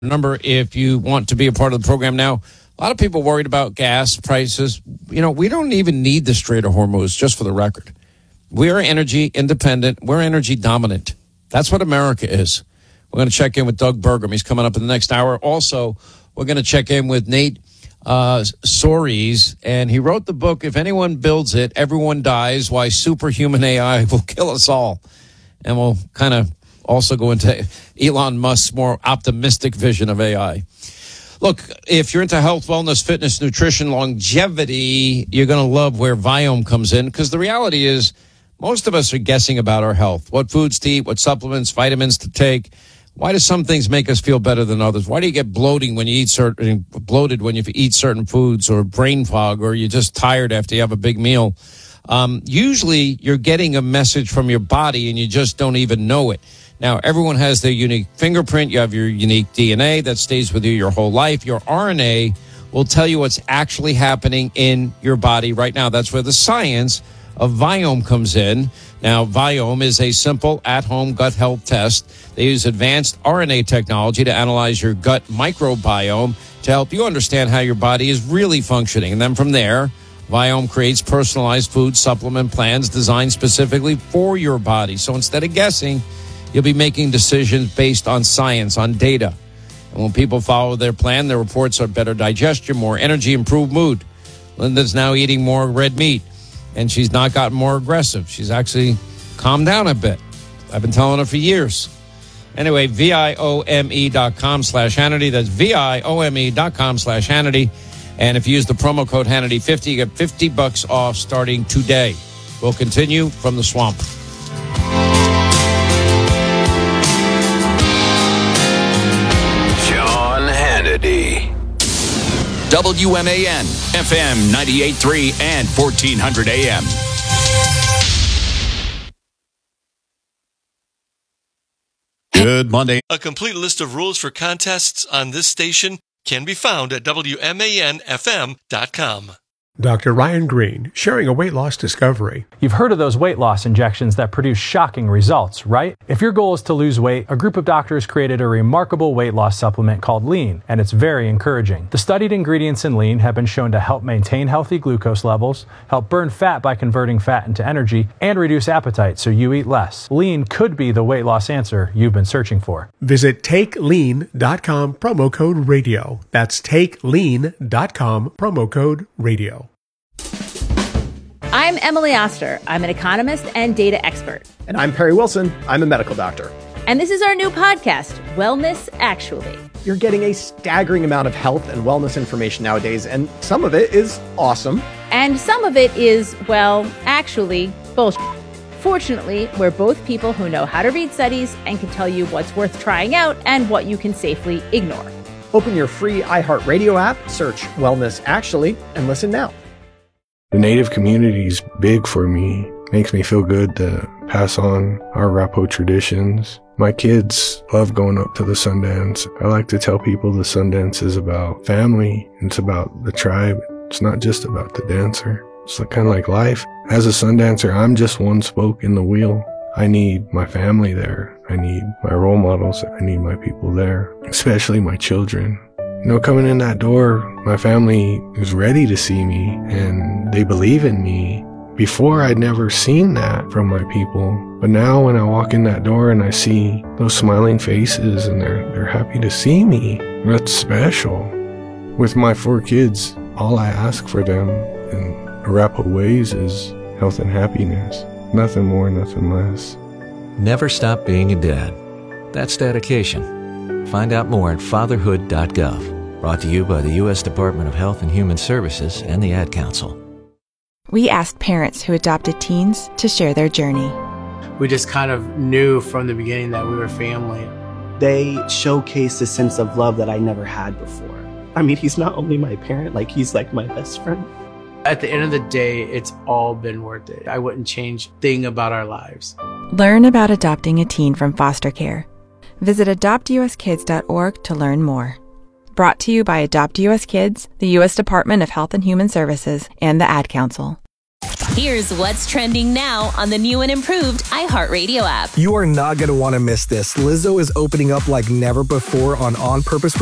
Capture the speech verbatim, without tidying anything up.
Number if you want to be a part of the program now. A lot of people worried about gas prices. You know, we don't even need the Strait of Hormuz, just for the record. We are energy independent. We're energy dominant. That's what America is. We're going to check in with Doug Burgum. He's coming up in the next hour. Also, we're going to check in with Nate uh, Soares, and he wrote the book, If Anyone Builds It, Everyone Dies, Why Superhuman A I Will Kill Us All. And we'll kind of also go into Elon Musk's more optimistic vision of A I. Look, if you're into health, wellness, fitness, nutrition, longevity, you're going to love where Viome comes in, because the reality is most of us are guessing about our health, what foods to eat, what supplements, vitamins to take. Why do some things make us feel better than others? Why do you get bloating when you eat certain bloated when you eat certain foods, or brain fog, or you're just tired after you have a big meal? Um, usually you're getting a message from your body and you just don't even know it. Now, everyone has their unique fingerprint. You have your unique D N A that stays with you your whole life. Your R N A will tell you what's actually happening in your body right now. That's where the science of Viome comes in. Now, Viome is a simple at-home gut health test. They use advanced R N A technology to analyze your gut microbiome to help you understand how your body is really functioning. And then from there, Viome creates personalized food supplement plans designed specifically for your body. So instead of guessing, you'll be making decisions based on science, on data. And when people follow their plan, their reports are better digestion, more energy, improved mood. Linda's now eating more red meat, and she's not gotten more aggressive. She's actually calmed down a bit. I've been telling her for years. Anyway, V-I-O-M-E dot com slash Hannity. That's V-I-O-M-E dot com slash Hannity. And if you use the promo code Hannity fifty, you get fifty bucks off starting today. We'll continue from the swamp. W M A N, F M ninety-eight point three and fourteen hundred A M. Good Monday. A complete list of rules for contests on this station can be found at W M A N F M dot com. Doctor Ryan Green, sharing a weight loss discovery. You've heard of those weight loss injections that produce shocking results, right? If your goal is to lose weight, a group of doctors created a remarkable weight loss supplement called Lean, and it's very encouraging. The studied ingredients in Lean have been shown to help maintain healthy glucose levels, help burn fat by converting fat into energy, and reduce appetite so you eat less. Lean could be the weight loss answer you've been searching for. Visit take lean dot com, promo code radio. That's take lean dot com, promo code radio. I'm Emily Oster. I'm an economist and data expert. And I'm Perry Wilson. I'm a medical doctor. And this is our new podcast, Wellness Actually. You're getting a staggering amount of health and wellness information nowadays, and some of it is awesome. And some of it is, well, actually, bullshit. Fortunately, we're both people who know how to read studies and can tell you what's worth trying out and what you can safely ignore. Open your free iHeartRadio app, search Wellness Actually, and listen now. The Native community is big for me. Makes me feel good to pass on our Arapaho traditions. My kids love going up to the Sundance. I like to tell people the Sundance is about family. It's about the tribe. It's not just about the dancer. It's like, kind of like life. As a Sundancer, I'm just one spoke in the wheel. I need my family there. I need my role models. I need my people there, especially my children. You know, coming in that door, my family is ready to see me and they believe in me. Before, I'd never seen that from my people. But now when I walk in that door and I see those smiling faces and they're, they're happy to see me, that's special. With my four kids, all I ask for them in Arapaho ways is health and happiness. Nothing more, nothing less. Never stop being a dad. That's dedication. Find out more at fatherhood dot gov. Brought to you by the U S Department of Health and Human Services and the Ad Council. We asked parents who adopted teens to share their journey. We just kind of knew from the beginning that we were family. They showcased a sense of love that I never had before. I mean, he's not only my parent, like he's like my best friend. At the end of the day, it's all been worth it. I wouldn't change a thing about our lives. Learn about adopting a teen from foster care. Visit adopt u s kids dot org to learn more. Brought to you by Adopt U S Kids, the U S Department of Health and Human Services, and the Ad Council. Here's what's trending now on the new and improved iHeartRadio app. You are not going to want to miss this. Lizzo is opening up like never before on On Purpose